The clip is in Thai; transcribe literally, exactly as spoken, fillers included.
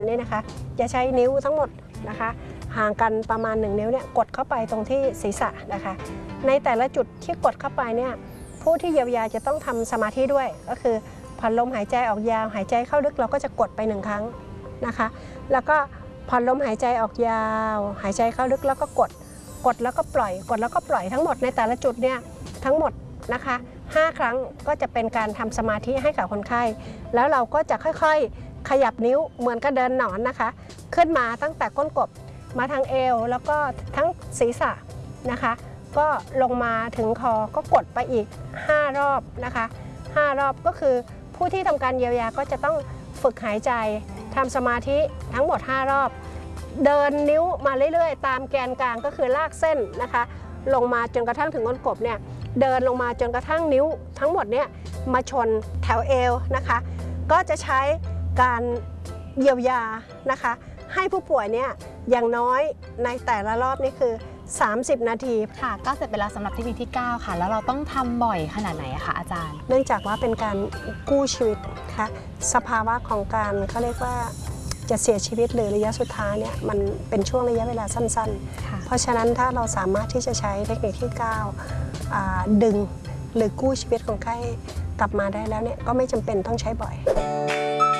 นี่นะคะจะใช้นิ้วทั้งหมดนะคะห่างกันประมาณหนึ่งนิ้วเนี่ยกดเข้าไปตรงที่ศีรษะนะคะในแต่ละจุดที่กดเข้าไปเนี่ยผู้ที่เยียวยาจะต้องทำสมาธิด้วยก็คือผ่อนลมหายใจออกยาวหายใจเข้าลึกเราก็จะกดไปหนึ่งครั้งนะคะแล้วก็ผ่อนลมหายใจออกยาวหายใจเข้าลึกแล้วก็กดกดแล้วก็ปล่อยกดแล้วก็ปล่อยทั้งหมดในแต่ละจุดเนี่ยทั้งหมดนะคะห้าครั้งก็จะเป็นการทำสมาธิให้กับคนไข้แล้วเราก็จะค่อยๆขยับนิ้วเหมือนกับเดินหนอนนะคะขึ้นมาตั้งแต่ก้นกบมาทางเอวแล้วก็ทั้งศีรษะนะคะก็ลงมาถึงคอก็กดไปอีกห้ารอบนะคะห้ารอบก็คือผู้ที่ทำการเยียวยาก็จะต้องฝึกหายใจทำสมาธิทั้งหมดห้ารอบเดินนิ้วมาเรื่อยๆตามแกนกลางก็คือลากเส้นนะคะลงมาจนกระทั่งถึงก้นกบเนี่ยเดินลงมาจนกระทั่งนิ้วทั้งหมดเนี่ยมาชนแถวเอวนะคะก็จะใช้การเยียวยานะคะให้ผู้ป่วยเนี่ยอย่างน้อยในแต่ละรอบนี่คือสามสิบนาทีค่ะก็เสร็จไปแล้วสำหรับเทคนิคที่เก้าค่ะแล้วเราต้องทำบ่อยขนาดไหนคะอาจารย์เนื่องจากว่าเป็นการกู้ชีวิตค่ะสภาวะของการเขาเรียกว่าจะเสียชีวิตหรือระยะสุดท้ายเนี่ยมันเป็นช่วงระยะเวลาสั้นๆเพราะฉะนั้นถ้าเราสามารถที่จะใช้เทคนิคที่เก้าดึงหรือกู้ชีวิตของไข้กลับมาได้แล้วเนี่ยก็ไม่จำเป็นต้องใช้บ่อย